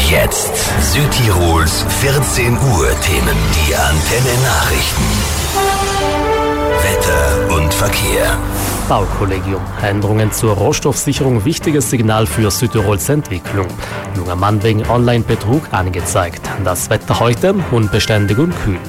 Jetzt Südtirols 14 Uhr Themen, die Antenne Nachrichten. Wetter und Verkehr. Baukollegium. Änderungen zur Rohstoffsicherung, wichtiges Signal für Südtirols Entwicklung. Junger Mann wegen Online-Betrug angezeigt. Das Wetter heute unbeständig und kühl.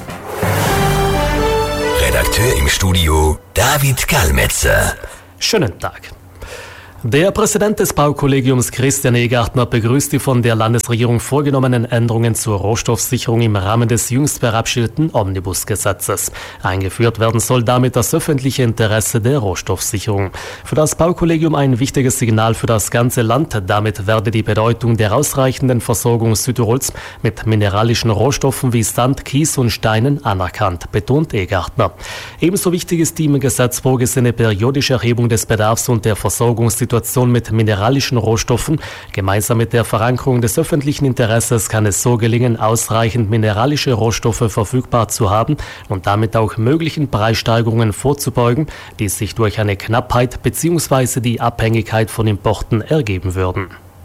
Redakteur im Studio David Gallmetzer. Schönen Tag. Der Präsident des Baukollegiums Christian Egartner begrüßt die von der Landesregierung vorgenommenen Änderungen zur Rohstoffsicherung im Rahmen des jüngst verabschiedeten Omnibusgesetzes. Eingeführt werden soll damit das öffentliche Interesse der Rohstoffsicherung. Für das Baukollegium ein wichtiges Signal für das ganze Land. Damit werde die Bedeutung der ausreichenden Versorgung Südtirols mit mineralischen Rohstoffen wie Sand, Kies und Steinen anerkannt, betont Egartner. Ebenso wichtig ist die im Gesetz vorgesehene periodische Erhebung des Bedarfs und der Versorgungssituation mit mineralischen Rohstoffen. Gemeinsam mit der Verankerung des öffentlichen Interesses kann es so gelingen, ausreichend mineralische Rohstoffe verfügbar zu haben und damit auch möglichen Preissteigerungen vorzubeugen, die sich durch eine Knappheit bzw. die Abhängigkeit von Importen ergeben würden.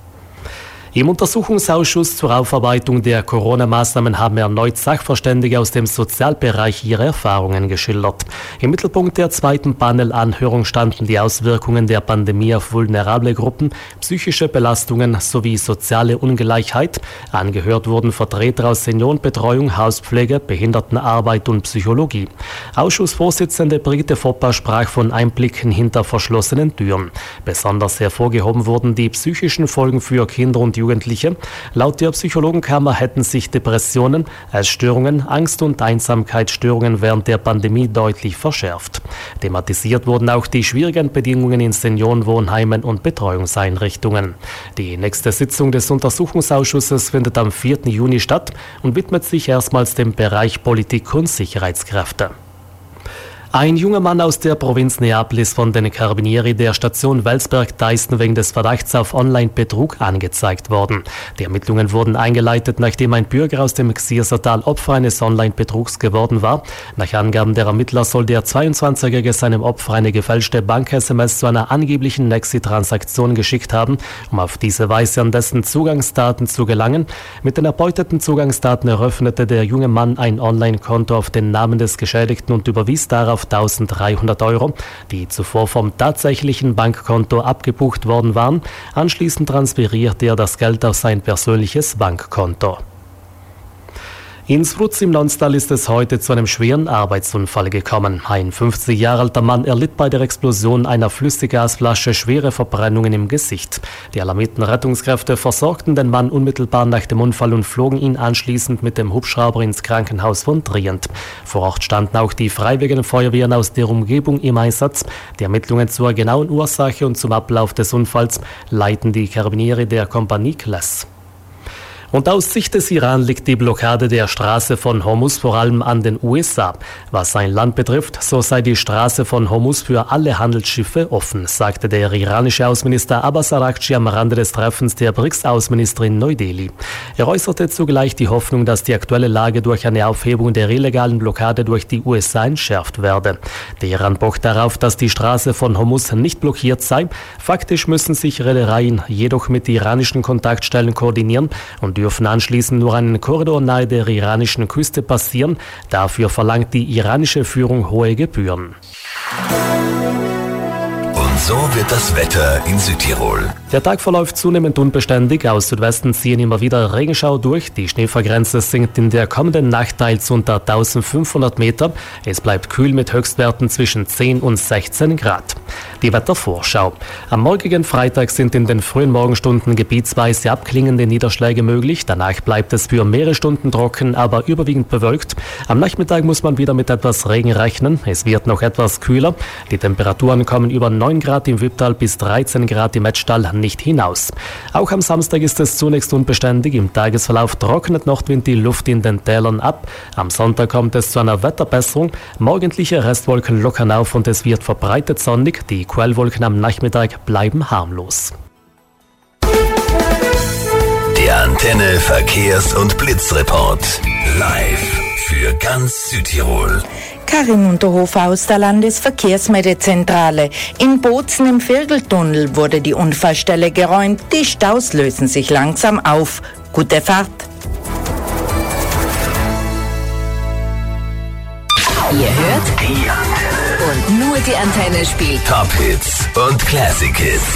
Im Untersuchungsausschuss zur Aufarbeitung der Corona-Maßnahmen haben erneut Sachverständige aus dem Sozialbereich ihre Erfahrungen geschildert. Im Mittelpunkt der zweiten Panel-Anhörung standen die Auswirkungen der Pandemie auf vulnerable Gruppen, psychische Belastungen sowie soziale Ungleichheit. Angehört wurden Vertreter aus Seniorenbetreuung, Hauspflege, Behindertenarbeit und Psychologie. Ausschussvorsitzende Brigitte Foppa sprach von Einblicken hinter verschlossenen Türen. Besonders hervorgehoben wurden die psychischen Folgen für Kinder und Jugendliche. Laut der Psychologenkammer hätten sich Depressionen, Essstörungen, Angst- und Einsamkeitsstörungen während der Pandemie deutlich verschärft. Thematisiert wurden auch die schwierigen Bedingungen in Seniorenwohnheimen und Betreuungseinrichtungen. Die nächste Sitzung des Untersuchungsausschusses findet am 4. Juni statt und widmet sich erstmals dem Bereich Politik und Sicherheitskräfte. Ein junger Mann aus der Provinz Neapel ist von den Carabinieri der Station Welsberg-Deisten wegen des Verdachts auf Online-Betrug angezeigt worden. Die Ermittlungen wurden eingeleitet, nachdem ein Bürger aus dem Xiersertal Opfer eines Online-Betrugs geworden war. Nach Angaben der Ermittler soll der 22-Jährige seinem Opfer eine gefälschte Bank-SMS zu einer angeblichen Nexi-Transaktion geschickt haben, um auf diese Weise an dessen Zugangsdaten zu gelangen. Mit den erbeuteten Zugangsdaten eröffnete der junge Mann ein Online-Konto auf den Namen des Geschädigten und überwies darauf 1.300 €, die zuvor vom tatsächlichen Bankkonto abgebucht worden waren. Anschließend transferierte er das Geld auf sein persönliches Bankkonto. In Svruz im Lonsdal ist es heute zu einem schweren Arbeitsunfall gekommen. Ein 50 Jahre alter Mann erlitt bei der Explosion einer Flüssiggasflasche schwere Verbrennungen im Gesicht. Die alarmierten Rettungskräfte versorgten den Mann unmittelbar nach dem Unfall und flogen ihn anschließend mit dem Hubschrauber ins Krankenhaus von Trient. Vor Ort standen auch die freiwilligen Feuerwehren aus der Umgebung im Einsatz. Die Ermittlungen zur genauen Ursache und zum Ablauf des Unfalls leiten die Carabinieri der Kompanie Kless. Und aus Sicht des Iran liegt die Blockade der Straße von Hormuz vor allem an den USA. Was sein Land betrifft, so sei die Straße von Hormuz für alle Handelsschiffe offen, sagte der iranische Außenminister Abbas Araghchi am Rande des Treffens der BRICS-Außenministerin in Neu-Delhi. Er äußerte zugleich die Hoffnung, dass die aktuelle Lage durch eine Aufhebung der illegalen Blockade durch die USA entschärft werde. Der Iran pocht darauf, dass die Straße von Hormuz nicht blockiert sei. Faktisch müssen sich Reedereien jedoch mit iranischen Kontaktstellen koordinieren und dürfen anschließend nur einen Korridor nahe der iranischen Küste passieren. Dafür verlangt die iranische Führung hohe Gebühren. Und so wird das Wetter in Südtirol. Der Tag verläuft zunehmend unbeständig. Aus Südwesten ziehen immer wieder Regenschauer durch. Die Schneefallgrenze sinkt in der kommenden Nacht teils unter 1500 Meter. Es bleibt kühl mit Höchstwerten zwischen 10 und 16 Grad. Die Wettervorschau. Am morgigen Freitag sind in den frühen Morgenstunden gebietsweise abklingende Niederschläge möglich. Danach bleibt es für mehrere Stunden trocken, aber überwiegend bewölkt. Am Nachmittag muss man wieder mit etwas Regen rechnen. Es wird noch etwas kühler. Die Temperaturen kommen über 9 Grad im Wipptal bis 13 Grad im Etschtal nicht hinaus. Auch am Samstag ist es zunächst unbeständig. Im Tagesverlauf trocknet Nordwind die Luft in den Tälern ab. Am Sonntag kommt es zu einer Wetterbesserung. Morgendliche Restwolken lockern auf und es wird verbreitet sonnig. Die Quellwolken am Nachmittag bleiben harmlos. Der Antenne Verkehrs- und Blitzreport. Live für ganz Südtirol. Karin Unterhofer aus der Landesverkehrsmeldezentrale. In Bozen im Virgeltunnel wurde die Unfallstelle geräumt. Die Staus lösen sich langsam auf. Gute Fahrt! Ihr hört Die Antenne. und nur die Antenne spielt Top Hits und Classic Hits.